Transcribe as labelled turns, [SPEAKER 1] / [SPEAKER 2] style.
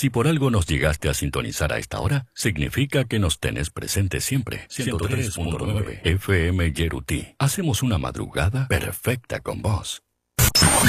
[SPEAKER 1] Si por algo nos llegaste a sintonizar a esta hora, significa que nos tenés presente siempre. 103.9 FM Yeruti. Hacemos una madrugada perfecta con vos.